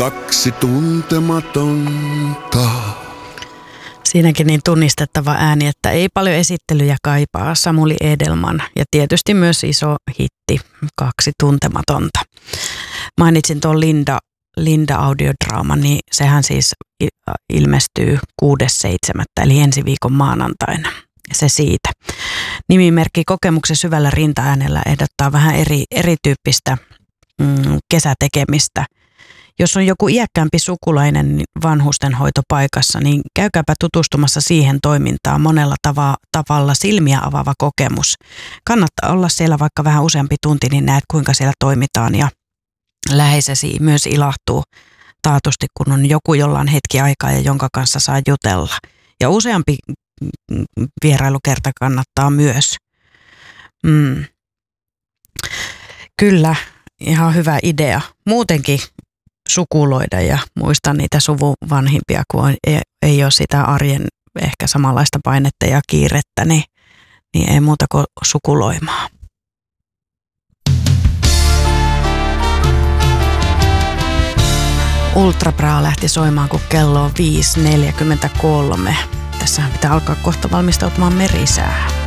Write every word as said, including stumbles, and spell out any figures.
kaksi tuntematonta. Siinäkin niin tunnistettava ääni, että ei paljon esittelyjä kaipaa. Samuli Edelman ja tietysti myös iso hitti, Kaksi tuntematonta. Mainitsin tuon Linda, Linda audiodraama, niin sehän siis ilmestyy kuudes seitsemättä eli ensi viikon maanantaina. Se siitä. Nimimerkki Kokemuksen syvällä rintaäänellä ehdottaa vähän eri, erityyppistä mm, kesätekemistä. Jos on joku iäkkäämpi sukulainen vanhustenhoitopaikassa, niin käykääpä tutustumassa siihen toimintaan. Monella tava, tavalla silmiä avaava kokemus. Kannattaa olla siellä vaikka vähän useampi tunti, niin näet kuinka siellä toimitaan ja läheisesi myös ilahtuu taatusti, kun on joku, jolla on hetki aikaa ja jonka kanssa saa jutella. Ja useampi vierailukerta kannattaa myös. Mm. Kyllä, ihan hyvä idea. Muutenkin sukuloida ja muistaa niitä suvun vanhimpia, kun ei, ei ole sitä arjen ehkä samanlaista painetta ja kiirettä, niin, niin ei muuta kuin sukuloimaa. Ultra Bra lähti soimaan, kun kello on viisi neljäkymmentäkolme. Tässähän pitää alkaa kohta valmistautumaan merisäähän.